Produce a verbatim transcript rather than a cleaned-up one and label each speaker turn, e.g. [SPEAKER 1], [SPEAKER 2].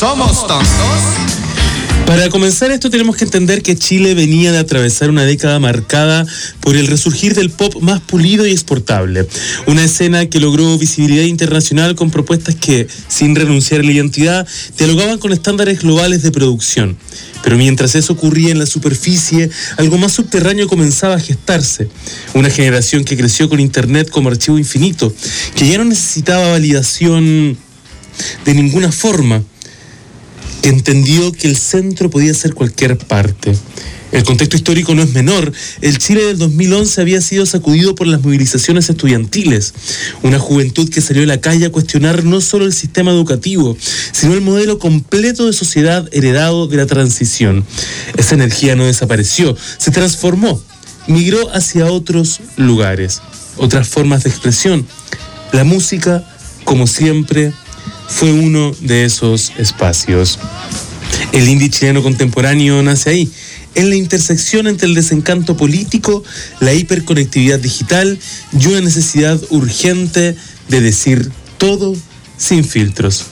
[SPEAKER 1] ¿Somos tontos?
[SPEAKER 2] Para comenzar esto tenemos que entender que Chile venía de atravesar una década marcada por el resurgir del pop más pulido y exportable. Una escena que logró visibilidad internacional con propuestas que, sin renunciar a la identidad, dialogaban con estándares globales de producción. Pero mientras eso ocurría en la superficie, algo más subterráneo comenzaba a gestarse. Una generación que creció con Internet como archivo infinito, que ya no necesitaba validación de ninguna forma, que entendió que el centro podía ser cualquier parte. El contexto histórico no es menor. El Chile del dos mil once había sido sacudido por las movilizaciones estudiantiles. Una juventud que salió a la calle a cuestionar no solo el sistema educativo, sino el modelo completo de sociedad heredado de la transición. Esa energía no desapareció, se transformó, migró hacia otros lugares, otras formas de expresión. La música, como siempre, fue uno de esos espacios. El indie chileno contemporáneo nace ahí, en la intersección entre el desencanto político, la hiperconectividad digital y una necesidad urgente de decir todo sin filtros.